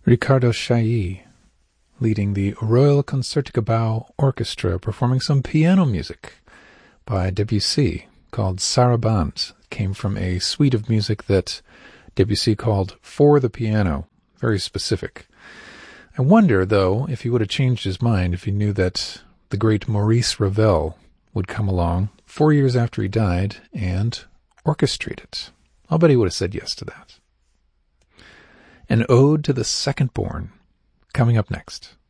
Riccardo Chailly, leading the Royal Concertgebouw Orchestra, performing some piano music by Debussy called Sarabande. It came from a suite of music that Debussy called For the Piano, very specific. I wonder, though, if he would have changed his mind if he knew that the great Maurice Ravel would come along 4 years after he died and orchestrate it. I'll bet he would have said yes to that. An Ode to the Second Born, coming up next.